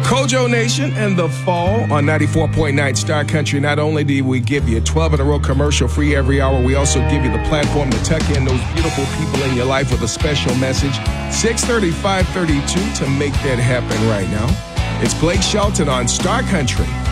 Kojo Nation and The Fall on 94.9 Star Country. Not only do we give you 12 in a row commercial free every hour, we also give you the platform to tuck in those beautiful people in your life with a special message. 630-532 to make that happen right now. It's Blake Shelton on Star Country